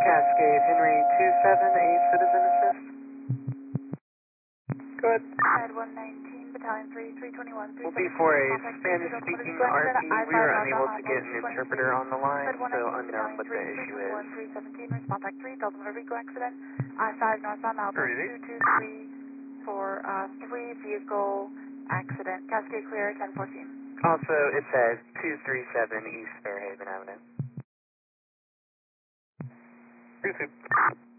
Cascade, Henry 27, A Citizen Assist. Go ahead. Side 119, Battalion 3, 321, We'll be for a Spanish-speaking RP. We were unable to get an interpreter on the line, so unknown what the issue is. 317, response back 3, Delta Motor Vehicle accident. I-5 northbound Malibu 223 for 3 vehicle accident. Cascade clear, 1014. Also, it's at 237 East Fairhaven Avenue. 2